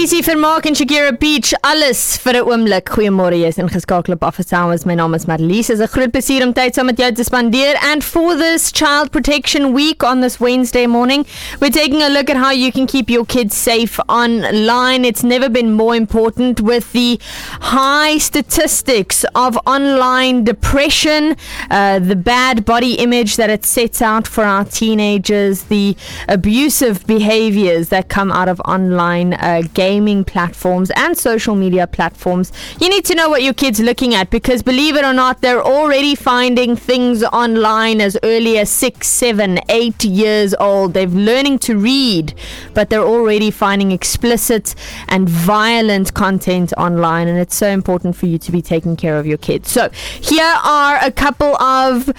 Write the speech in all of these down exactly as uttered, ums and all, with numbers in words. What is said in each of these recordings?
Isie Vermaak en Shakira Beach, alles vir 'n oomblik. Goeiemôre, jy is ingeskakel op Office Hours. My naam is Marlies. Is 'n groot plesier om tyd saam met jou te spandeer. And for this Child Protection Week on this Wednesday morning, we're taking a look at how you can keep your kids safe online. It's never been more important with the high statistics of online depression, uh, the bad body image that it sets out for our teenagers, the abusive behaviors that come out of online uh, gaming platforms and social media platforms. You need to know what your kid's looking at, because believe it or not, they're already finding things online as early as six, seven, eight years old. They're learning to read, but they're already finding explicit and violent content online, and it's so important for you to be taking care of your kids. So here are a couple of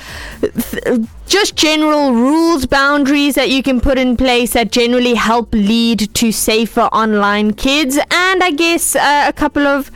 th- just general rules, boundaries that you can put in place that generally help lead to safer online kids. And I guess uh, a couple of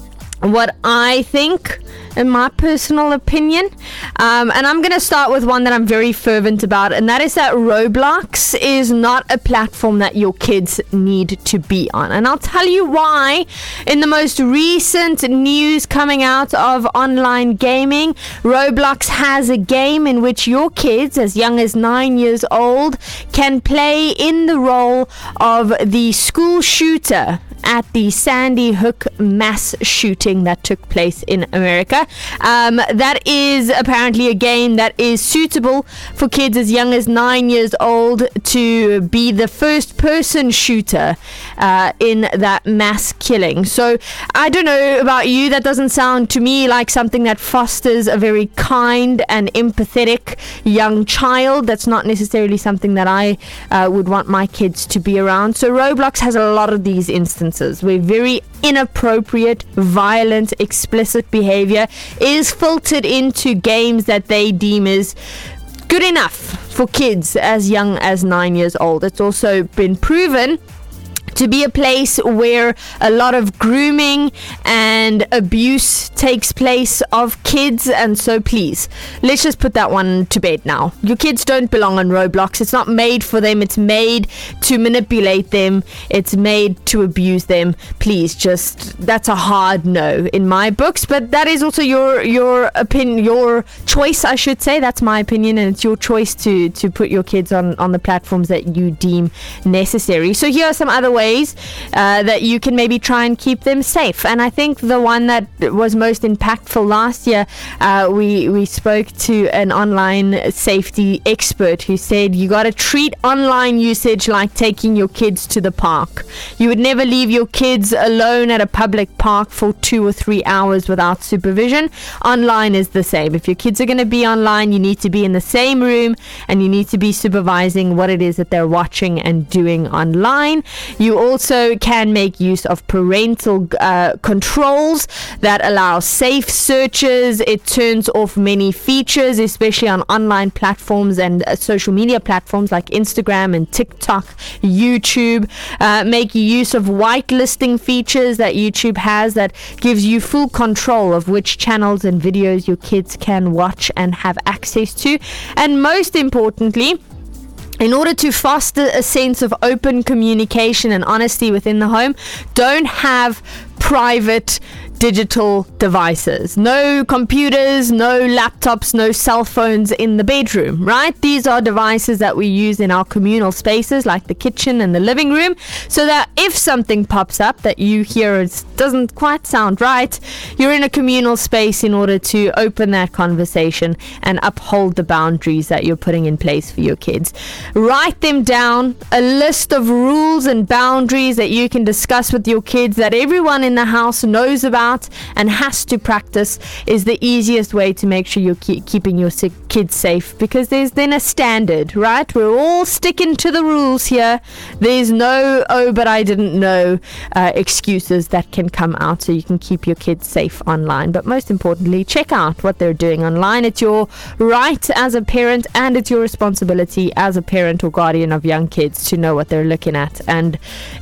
what I think, in my personal opinion. Um, and I'm going to start with one that I'm very fervent about, and that is that Roblox is not a platform that your kids need to be on. And I'll tell you why. In the most recent news coming out of online gaming, Roblox has a game in which your kids, as young as nine years old, can play in the role of the school shooter at the Sandy Hook mass shooting that took place in America. Um, that is apparently a game that is suitable for kids as young as nine years old to be the first person shooter uh, in that mass killing. So I don't know about you, that doesn't sound to me like something that fosters a very kind and empathetic young child. That's not necessarily something that I uh, would want my kids to be around. So Roblox has a lot of these instances where very inappropriate, violent, explicit behavior is filtered into games that they deem as good enough for kids as young as nine years old. It's also been proven to be a place where a lot of grooming and abuse takes place of kids. And so please, let's just put that one to bed now. Your kids don't belong on Roblox. It's not made for them. It's made to manipulate them. It's made to abuse them. Please, just, that's a hard no in my books. But that is also your your opinion, your choice, I should say. That's my opinion, and it's your choice to to put your kids on on the platforms that you deem necessary. So here are some other ways Ways, uh, that you can maybe try and keep them safe. And I think the one that was most impactful last year, uh, we we spoke to an online safety expert who said you got to treat online usage like taking your kids to the park. You would never leave your kids alone at a public park for two or three hours without supervision. Online is the same. If your kids are going to be online, you need to be in the same room, and you need to be supervising what it is that they're watching and doing online. You also can make use of parental uh, controls that allow safe searches. It turns off many features, especially on online platforms and uh, social media platforms like Instagram and TikTok, YouTube. Uh, make use of whitelisting features that YouTube has that gives you full control of which channels and videos your kids can watch and have access to. And most importantly, in order to foster a sense of open communication and honesty within the home, don't have private digital devices. No computers, no laptops, no cell phones in the bedroom, right? These are devices that we use in our communal spaces like the kitchen and the living room, so that if something pops up that you hear it doesn't quite sound right, you're in a communal space in order to open that conversation and uphold the boundaries that you're putting in place for your kids. Write them down, a list of rules and boundaries that you can discuss with your kids that everyone in the house knows about and has to practice is the easiest way to make sure you're keep keeping your kids safe, because there's then a standard, right? We're all sticking to the rules here. There's no, oh, but I didn't know uh, excuses that can come out, so you can keep your kids safe online. But most importantly, check out what they're doing online. It's your right as a parent, and it's your responsibility as a parent or guardian of young kids to know what they're looking at and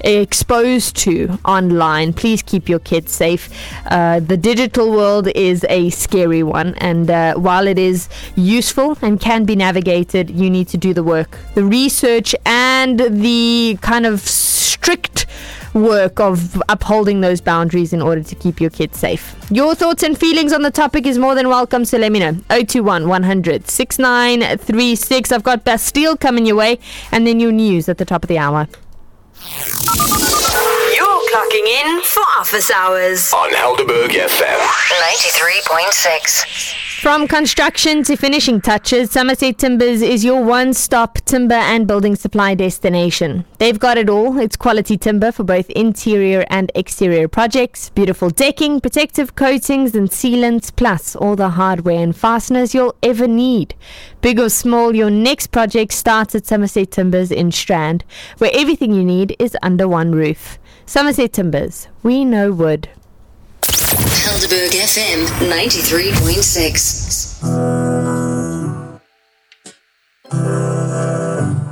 exposed to online. Please keep your kids safe. Uh, the digital world is a scary one, and uh, while it is useful and can be navigated, you need to do the work, the research, and the kind of strict work of upholding those boundaries in order to keep your kids safe. Your thoughts and feelings on the topic is more than welcome, so let me know. oh two one, one hundred, sixty-nine thirty-six. I've got Bastille coming your way, and then your news at the top of the hour. You're clocking in for Office Hours on Helderberg F M ninety-three point six. From construction to finishing touches, Somerset Timbers is your one-stop timber and building supply destination. They've got it all. It's quality timber for both interior and exterior projects, beautiful decking, protective coatings and sealants, plus all the hardware and fasteners you'll ever need. Big or small, your next project starts at Somerset Timbers in Strand, where everything you need is under one roof. Somerset Timbers, we know wood. Helderberg F M ninety-three point six.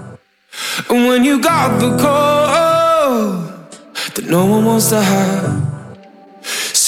When you got the call that no one wants to have,